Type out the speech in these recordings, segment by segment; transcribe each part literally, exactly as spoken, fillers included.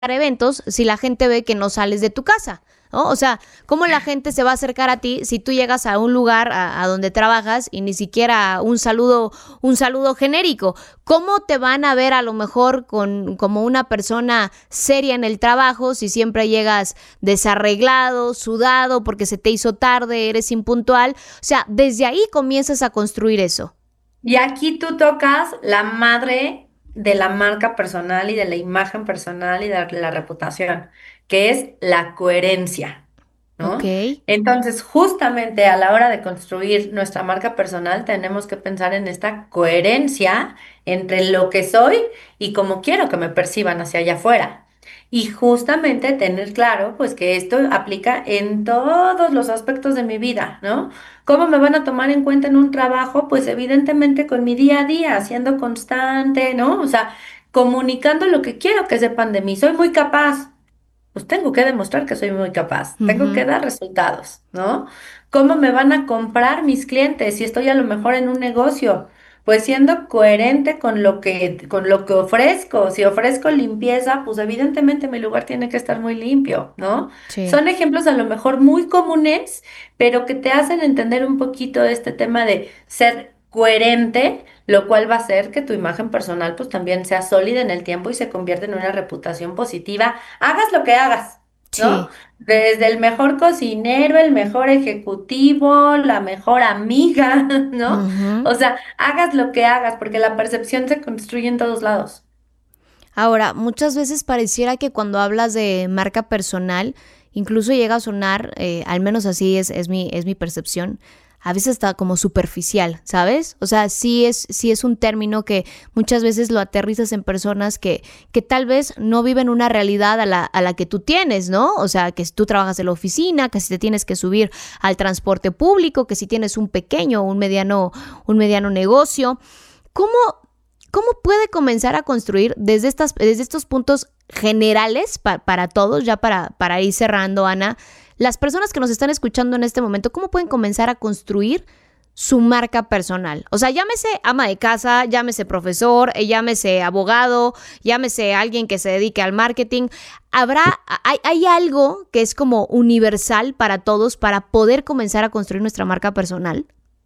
eventos si la gente ve que no sales de tu casa, ¿no? O sea, ¿cómo la gente se va a acercar a ti si tú llegas a un lugar a, a donde trabajas y ni siquiera un saludo, un saludo genérico? ¿Cómo te van a ver a lo mejor con, como una persona seria en el trabajo si siempre llegas desarreglado, sudado porque se te hizo tarde, eres impuntual? O sea, desde ahí comienzas a construir eso. Y aquí tú tocas la madre de la marca personal y de la imagen personal y de la reputación, que es la coherencia, Ok. ¿no? Entonces, justamente a la hora de construir nuestra marca personal, tenemos que pensar en esta coherencia entre lo que soy y cómo quiero que me perciban hacia allá afuera. Y justamente tener claro, pues que esto aplica en todos los aspectos de mi vida, ¿no? ¿Cómo me van a tomar en cuenta en un trabajo? Pues evidentemente con mi día a día, siendo constante, ¿no? O sea, comunicando lo que quiero que sepan de mí. Soy muy capaz. Pues tengo que demostrar que soy muy capaz. Tengo que Ujú. dar resultados, ¿no? ¿Cómo me van a comprar mis clientes si estoy a lo mejor en un negocio? Pues siendo coherente con lo que, con lo que ofrezco. Si ofrezco limpieza, pues evidentemente mi lugar tiene que estar muy limpio, ¿no? Sí. Son ejemplos a lo mejor muy comunes, pero que te hacen entender un poquito este tema de ser coherente, lo cual va a hacer que tu imagen personal pues también sea sólida en el tiempo y se convierta en una reputación positiva, hagas lo que hagas, ¿no? Sí. Desde el mejor cocinero, el mejor ejecutivo, la mejor amiga, ¿no? Ujú. O sea, hagas lo que hagas, porque la percepción se construye en todos lados. Ahora, muchas veces pareciera que cuando hablas de marca personal, incluso llega a sonar, eh, al menos así es, es mi, es mi percepción, a veces está como superficial, ¿sabes? O sea, sí es, sí es un término que muchas veces lo aterrizas en personas que, que tal vez no viven una realidad a la, a la que tú tienes, ¿no? O sea, que si tú trabajas en la oficina, que si te tienes que subir al transporte público, que si tienes un pequeño o un mediano, un mediano negocio. ¿Cómo, cómo puede comenzar a construir desde, estas, desde estos puntos generales pa, para todos, ya para, para ir cerrando, Ana, las personas que nos están escuchando en este momento, cómo pueden comenzar a construir su marca personal? O sea, llámese ama de casa, llámese profesor, eh, llámese abogado, llámese alguien que se dedique al marketing. ¿Habrá, hay, hay algo que es como universal para todos para poder comenzar a construir nuestra marca personal?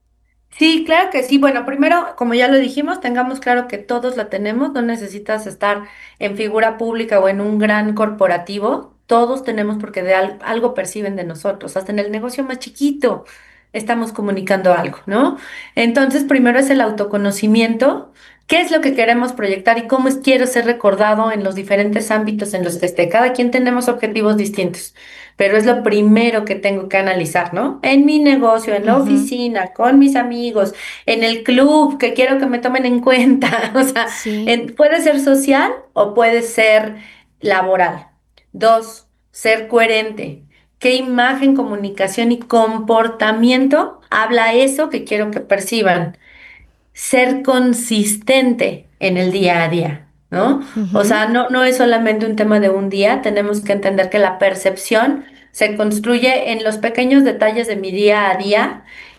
Sí, claro que sí. Bueno, primero, como ya lo dijimos, tengamos claro que todos la tenemos, no necesitas estar en figura pública o en un gran corporativo, todos tenemos porque de al- algo perciben de nosotros, hasta en el negocio más chiquito estamos comunicando algo, ¿no? Entonces, primero es el autoconocimiento, qué es lo que queremos proyectar y cómo es, quiero ser recordado en los diferentes ámbitos en los que esté. Cada quien tenemos objetivos distintos, pero es lo primero que tengo que analizar, ¿no? En mi negocio, en la Ujú. oficina, con mis amigos, en el club, que quiero que me tomen en cuenta. O sea, Sí. en- puede ser social o puede ser laboral. Dos, ser coherente. ¿Qué imagen, comunicación y comportamiento habla eso que quiero que perciban? Ser consistente en el día a día, ¿no? O Ujú. sea, no, no es solamente un tema de un día, tenemos que entender que la percepción se construye en los pequeños detalles de mi día a día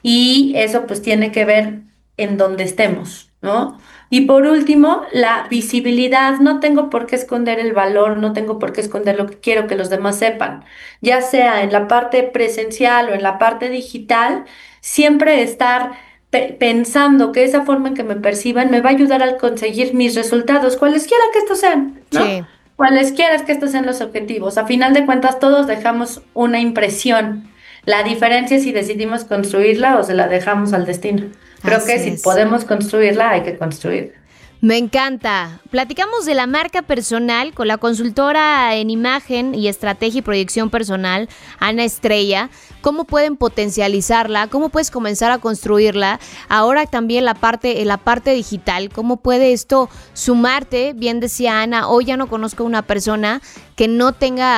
y eso pues tiene que ver en donde estemos, ¿no? Y por último, la visibilidad. No tengo por qué esconder el valor, no tengo por qué esconder lo que quiero que los demás sepan, ya sea en la parte presencial o en la parte digital, siempre estar pe- pensando que esa forma en que me perciban me va a ayudar a conseguir mis resultados, cualesquiera que estos sean, ¿no? Sí. Cualesquiera que estos sean los objetivos. A final de cuentas, todos dejamos una impresión. La diferencia es si decidimos construirla o se la dejamos al destino. Creo que Así si es. podemos construirla, hay que construirla. Me encanta. Platicamos de la marca personal con la consultora en imagen y estrategia y proyección personal, Ana Estrella. ¿Cómo pueden potencializarla? ¿Cómo puedes comenzar a construirla? Ahora también la parte, la parte digital. ¿Cómo puede esto sumarte? Bien decía Ana, hoy ya no conozco a una persona que no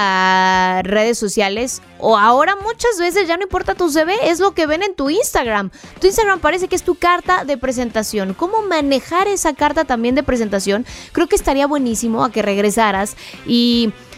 tenga redes sociales, o ahora muchas veces ya no importa tu C V, es lo que ven en tu Instagram. Tu Instagram parece que es tu carta de presentación. ¿Cómo manejar esa carta también de presentación? Creo que estaría buenísimo a que regresaras y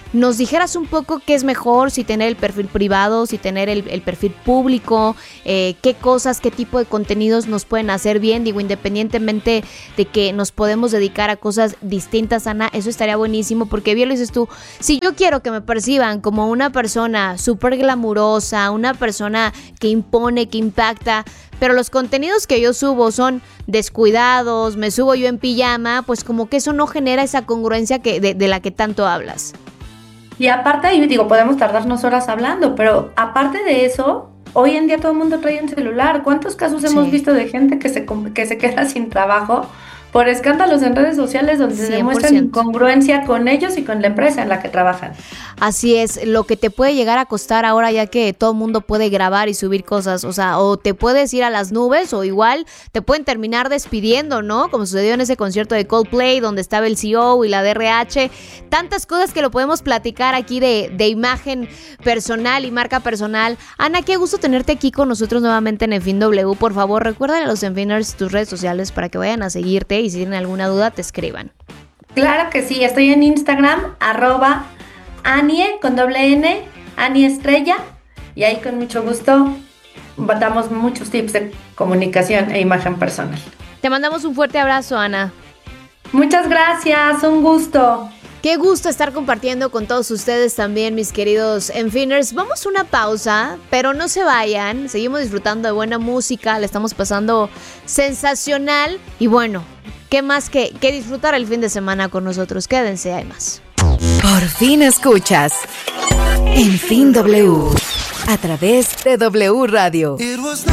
nos dijeras un poco qué es mejor, si tener el perfil privado, si tener el, el perfil público, eh, qué cosas, qué tipo de contenidos nos pueden hacer bien. Digo, independientemente de que nos podemos dedicar a cosas distintas, Ana, eso estaría buenísimo, porque bien lo dices tú, si yo quiero que me perciban como una persona súper glamurosa, una persona que impone, que impacta, pero los contenidos que yo subo son descuidados, me subo yo en pijama, pues como que eso no genera esa congruencia que, de, de la que tanto hablas. Y aparte, yo digo, podemos tardarnos horas hablando, pero aparte de eso, hoy en día todo el mundo trae un celular. ¿Cuántos casos sí. hemos visto de gente que se, que se queda sin trabajo por escándalos en redes sociales donde se demuestran incongruencia con ellos y con la empresa en la que trabajan? Así es, lo que te puede llegar a costar ahora, ya que todo el mundo puede grabar y subir cosas, o sea, o te puedes ir a las nubes o igual te pueden terminar despidiendo, ¿no? Como sucedió en ese concierto de Coldplay donde estaba el C E O y la D R H, tantas cosas que lo podemos platicar aquí de, de imagen personal y marca personal. Ana, qué gusto tenerte aquí con nosotros nuevamente en Enfin W. Por favor, recuérdale a los Enfiners tus redes sociales para que vayan a seguirte y si tienen alguna duda te escriban. Claro que sí, estoy en Instagram, arroba Anie con doble N, Anie Estrella, y ahí con mucho gusto damos muchos tips de comunicación e imagen personal. Te mandamos un fuerte abrazo, Ana. Muchas gracias, un gusto. Qué gusto estar compartiendo con todos ustedes también, mis queridos Enfiners. Vamos a una pausa, pero no se vayan. Seguimos disfrutando de buena música, la estamos pasando sensacional. Y bueno, ¿qué más que, que disfrutar el fin de semana con nosotros? Quédense, hay más. Por fin escuchas Enfin W a través de W Radio.